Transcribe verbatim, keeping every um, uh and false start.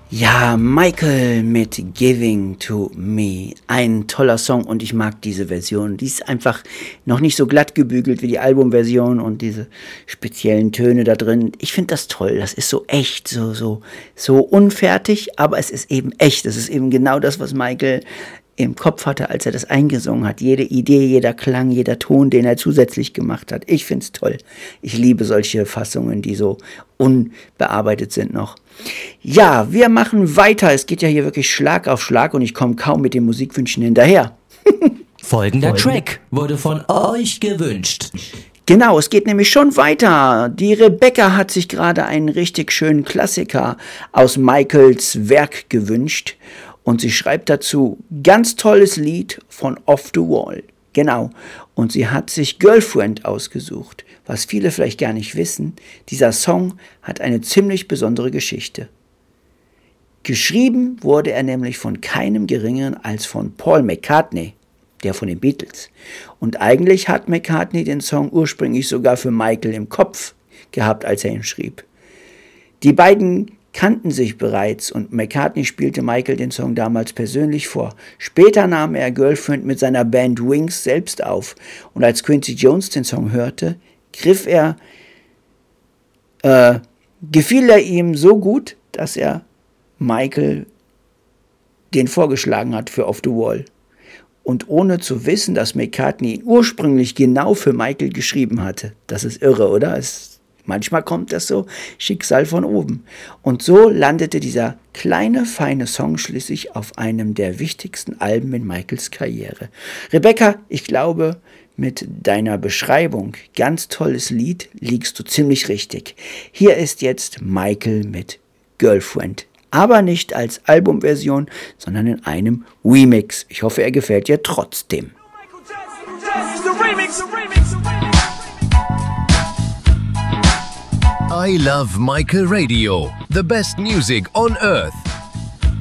Ja, Michael mit Giving to Me. Ein toller Song und ich mag diese Version. Die ist einfach noch nicht so glatt gebügelt wie die Albumversion und diese speziellen Töne da drin. Ich finde das toll. Das ist so echt, so, so, so unfertig, aber es ist eben echt. Das ist eben genau das, was Michael im Kopf hatte, als er das eingesungen hat. Jede Idee, jeder Klang, jeder Ton, den er zusätzlich gemacht hat. Ich find's toll. Ich liebe solche Fassungen, die so unbearbeitet sind noch. Ja, wir machen weiter. Es geht ja hier wirklich Schlag auf Schlag und ich komme kaum mit den Musikwünschen hinterher. Folgender Track wurde von euch gewünscht. Genau, es geht nämlich schon weiter. Die Rebecca hat sich gerade einen richtig schönen Klassiker aus Michaels Werk gewünscht. Und sie schreibt dazu, ganz tolles Lied von Off the Wall. Genau. Und sie hat sich Girlfriend ausgesucht. Was viele vielleicht gar nicht wissen, dieser Song hat eine ziemlich besondere Geschichte. Geschrieben wurde er nämlich von keinem Geringeren als von Paul McCartney, der von den Beatles. Und eigentlich hat McCartney den Song ursprünglich sogar für Michael im Kopf gehabt, als er ihn schrieb. Die beiden kannten sich bereits und McCartney spielte Michael den Song damals persönlich vor. Später nahm er Girlfriend mit seiner Band Wings selbst auf und als Quincy Jones den Song hörte, griff er, äh, gefiel er ihm so gut, dass er Michael den vorgeschlagen hat für Off the Wall. Und ohne zu wissen, dass McCartney ihn ursprünglich genau für Michael geschrieben hatte. Das ist irre, oder? Es Manchmal kommt das so Schicksal von oben. Und so landete dieser kleine, feine Song schließlich auf einem der wichtigsten Alben in Michaels Karriere. Rebecca, ich glaube, mit deiner Beschreibung, ganz tolles Lied, liegst du ziemlich richtig. Hier ist jetzt Michael mit Girlfriend. Aber nicht als Albumversion, sondern in einem Remix. Ich hoffe, er gefällt dir trotzdem. I love Michael Radio, the best music on earth.